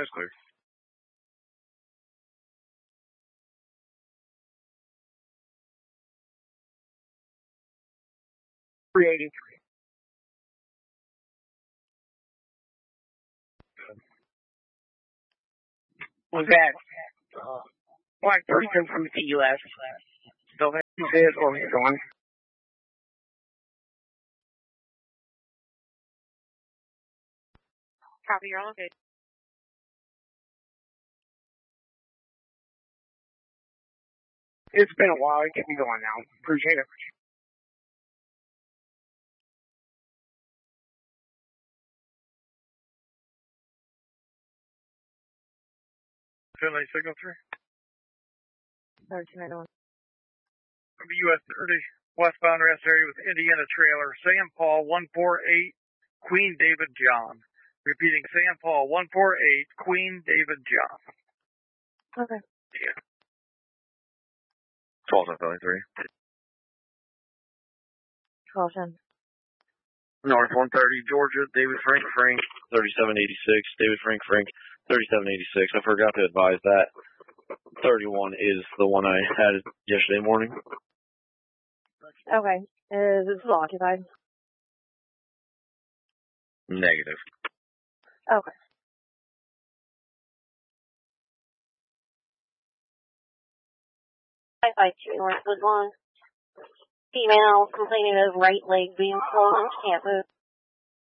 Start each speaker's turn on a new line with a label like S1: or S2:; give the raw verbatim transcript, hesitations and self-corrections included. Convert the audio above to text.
S1: That's clear. three eighty-three. Was that uh, black person from T U S? Still there? You did, or was it gone?
S2: Copy, you're on good.
S1: It's been a while. Get me going now. Appreciate it. Finley, signal three.
S2: thirteen ninety-one.
S1: U S thirty, westbound rest area with Indiana trailer, Sam Paul one four eight, Queen David John. Repeating, Sam Paul one four eight, Queen David John.
S2: Okay.
S1: Yeah. twelve ten Philly three.
S2: twelve ten.
S1: North one thirty, Georgia, David Frank Frank, thirty-seven eighty-six, David Frank Frank, thirty-seven eighty-six. I forgot to advise that. thirty-one is the one I had yesterday morning.
S2: Okay. Is it still occupied?
S1: Negative.
S2: Okay. five five two North Woodlawn. Female complaining of right leg being swollen. Can't move.